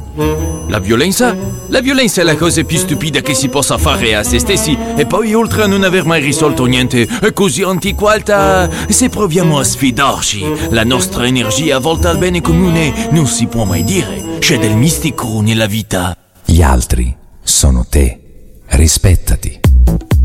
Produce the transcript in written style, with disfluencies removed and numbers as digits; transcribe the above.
La violenza? La violenza è la cosa più stupida che si possa fare a se stessi, e poi oltre a non aver mai risolto niente, è così antiquata. Se proviamo a sfidarci, la nostra energia volta al bene comune non si può mai dire. C'è del mistico nella vita. Gli altri sono te. Rispettati.